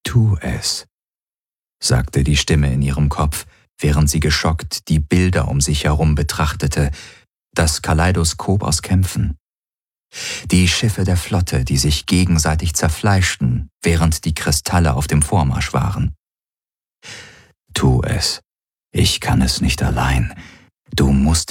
Tu es, sagte die Stimme in ihrem Kopf, während sie geschockt die Bilder um sich herum betrachtete, das Kaleidoskop aus Kämpfen. Die Schiffe der Flotte, die sich gegenseitig zerfleischten, während die Kristalle auf dem Vormarsch waren. Tu es. Ich kann es nicht allein. Du musst